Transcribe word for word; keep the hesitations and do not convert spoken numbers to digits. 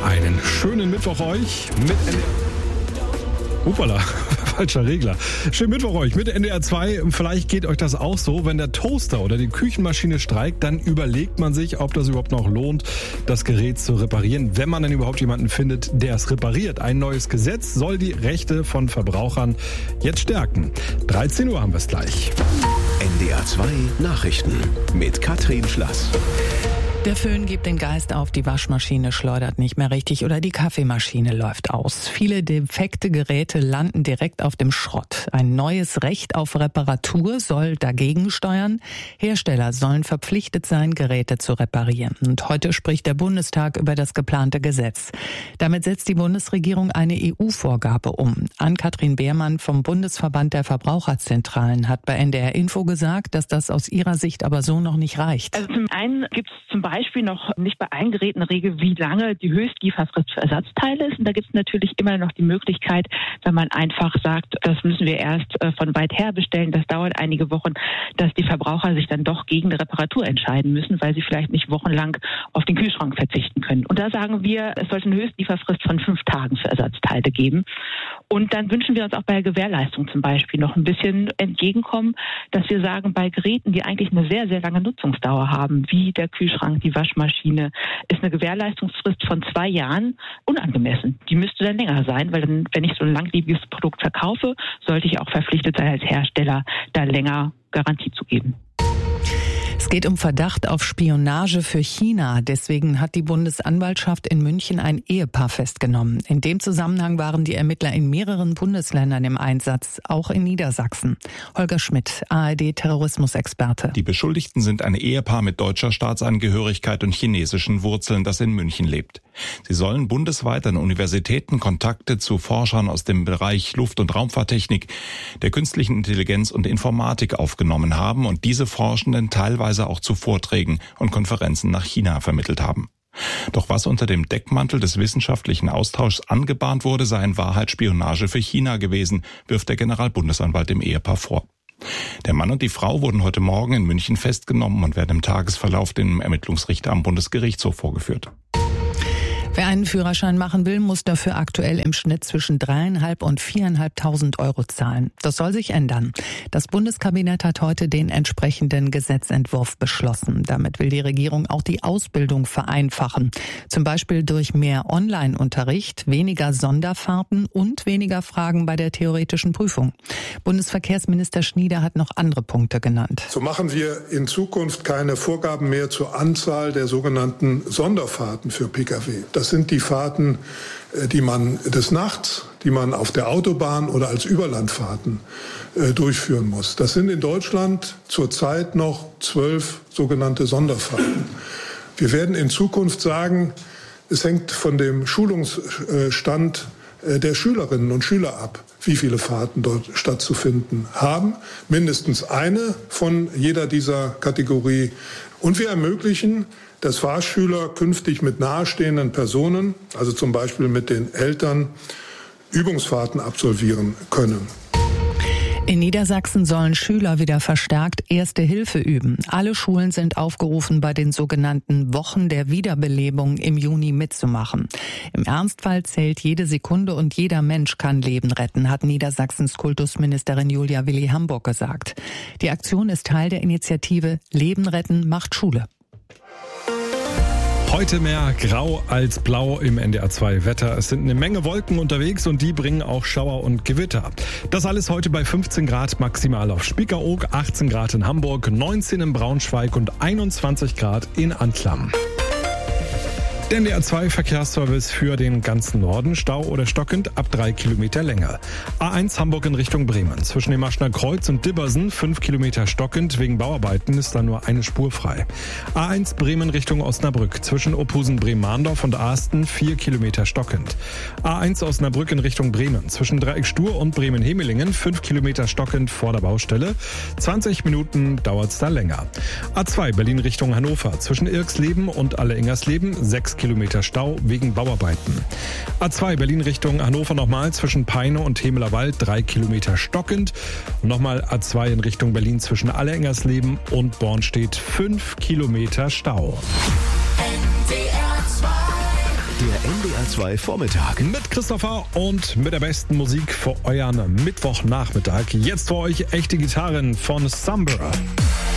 Einen schönen Mittwoch euch mit N D R. Hoppala, falscher Regler. Schönen Mittwoch euch mit N D R zwei. Vielleicht geht euch das auch so, wenn der Toaster oder die Küchenmaschine streikt, dann überlegt man sich, ob das überhaupt noch lohnt, das Gerät zu reparieren, wenn man denn überhaupt jemanden findet, der es repariert. Ein neues Gesetz soll die Rechte von Verbrauchern jetzt stärken. dreizehn Uhr haben wir es gleich. N D R zwei Nachrichten mit Katrin Schlass. Der Föhn gibt den Geist auf, die Waschmaschine schleudert nicht mehr richtig oder die Kaffeemaschine läuft aus. Viele defekte Geräte landen direkt auf dem Schrott. Ein neues Recht auf Reparatur soll dagegen steuern. Hersteller sollen verpflichtet sein, Geräte zu reparieren. Und heute spricht der Bundestag über das geplante Gesetz. Damit setzt die Bundesregierung eine E U-Vorgabe um. Ann-Kathrin Beermann vom Bundesverband der Verbraucherzentralen hat bei N D R Info gesagt, dass das aus ihrer Sicht aber so noch nicht reicht. Also zum einen gibt es zum Beispiel noch nicht bei allen Geräten eine Regel, wie lange die Höchstlieferfrist für Ersatzteile ist. Und da gibt es natürlich immer noch die Möglichkeit, wenn man einfach sagt, das müssen wir erst von weit her bestellen, das dauert einige Wochen, dass die Verbraucher sich dann doch gegen eine Reparatur entscheiden müssen, weil sie vielleicht nicht wochenlang auf den Kühlschrank verzichten können. Und da sagen wir, es sollte eine Höchstlieferfrist von fünf Tagen für Ersatzteile geben. Und dann wünschen wir uns auch bei der Gewährleistung zum Beispiel noch ein bisschen entgegenkommen, dass wir sagen, bei Geräten, die eigentlich eine sehr, sehr lange Nutzungsdauer haben, wie der Kühlschrank, die Waschmaschine, ist eine Gewährleistungsfrist von zwei Jahren unangemessen. Die müsste dann länger sein, weil dann, wenn ich so ein langlebiges Produkt verkaufe, sollte ich auch verpflichtet sein, als Hersteller da länger Garantie zu geben. Es geht um Verdacht auf Spionage für China. Deswegen hat die Bundesanwaltschaft in München ein Ehepaar festgenommen. In dem Zusammenhang waren die Ermittler in mehreren Bundesländern im Einsatz, auch in Niedersachsen. Holger Schmidt, A R D-Terrorismusexperte. Die Beschuldigten sind ein Ehepaar mit deutscher Staatsangehörigkeit und chinesischen Wurzeln, das in München lebt. Sie sollen bundesweit an Universitäten Kontakte zu Forschern aus dem Bereich Luft- und Raumfahrttechnik, der künstlichen Intelligenz und Informatik aufgenommen haben und diese Forschenden teilweise auch zu Vorträgen und Konferenzen nach China vermittelt haben. Doch was unter dem Deckmantel des wissenschaftlichen Austauschs angebahnt wurde, sei in Wahrheit Spionage für China gewesen, wirft der Generalbundesanwalt dem Ehepaar vor. Der Mann und die Frau wurden heute Morgen in München festgenommen und werden im Tagesverlauf dem Ermittlungsrichter am Bundesgerichtshof vorgeführt. Wer einen Führerschein machen will, muss dafür aktuell im Schnitt zwischen dreieinhalb und viereinhalbtausend Euro zahlen. Das soll sich ändern. Das Bundeskabinett hat heute den entsprechenden Gesetzentwurf beschlossen. Damit will die Regierung auch die Ausbildung vereinfachen. Zum Beispiel durch mehr Online-Unterricht, weniger Sonderfahrten und weniger Fragen bei der theoretischen Prüfung. Bundesverkehrsminister Schnieder hat noch andere Punkte genannt. So machen wir in Zukunft keine Vorgaben mehr zur Anzahl der sogenannten Sonderfahrten für Pkw. Das sind die Fahrten, die man des Nachts, die man auf der Autobahn oder als Überlandfahrten äh, durchführen muss. Das sind in Deutschland zurzeit noch zwölf sogenannte Sonderfahrten. Wir werden in Zukunft sagen, es hängt von dem Schulungsstand äh, der Schülerinnen und Schüler ab, wie viele Fahrten dort stattzufinden haben. Mindestens eine von jeder dieser Kategorie. Und wir ermöglichen, dass Fahrschüler künftig mit nahestehenden Personen, also zum Beispiel mit den Eltern, Übungsfahrten absolvieren können. In Niedersachsen sollen Schüler wieder verstärkt Erste Hilfe üben. Alle Schulen sind aufgerufen, bei den sogenannten Wochen der Wiederbelebung im Juni mitzumachen. Im Ernstfall zählt jede Sekunde und jeder Mensch kann Leben retten, hat Niedersachsens Kultusministerin Julia Willi-Hamburg gesagt. Die Aktion ist Teil der Initiative Leben retten macht Schule. Heute mehr grau als blau im N D R zwei Wetter. Es sind eine Menge Wolken unterwegs und die bringen auch Schauer und Gewitter. Das alles heute bei fünfzehn Grad maximal auf Spiekeroog, achtzehn Grad in Hamburg, neunzehn in Braunschweig und einundzwanzig Grad in Antlam. Der N D R zwei Verkehrsservice für den ganzen Norden. Stau oder stockend ab drei Kilometer Länge. A eins Hamburg in Richtung Bremen. Zwischen dem Maschner Kreuz und Dibbersen fünf Kilometer stockend. Wegen Bauarbeiten ist da nur eine Spur frei. A eins Bremen Richtung Osnabrück. Zwischen Ophusen-Bremen-Mahndorf und Ahsten vier Kilometer stockend. A eins Osnabrück in Richtung Bremen. Zwischen Dreieck Stur und Bremen-Hemelingen fünf Kilometer stockend vor der Baustelle. zwanzig Minuten dauert's da länger. A zwei Berlin Richtung Hannover. Zwischen Irksleben und Alle-Ingersleben sechs Kilometer Stau wegen Bauarbeiten. A zwei Berlin Richtung Hannover nochmal zwischen Peine und Hemeler Wald drei Kilometer stockend. Und nochmal A zwei in Richtung Berlin zwischen Alle-Ingersleben und Bornstedt fünf Kilometer Stau. Der N M D R zwei Vormittag. Mit Christopher und mit der besten Musik für euren Mittwochnachmittag. Jetzt für euch echte Gitarren von Sombra.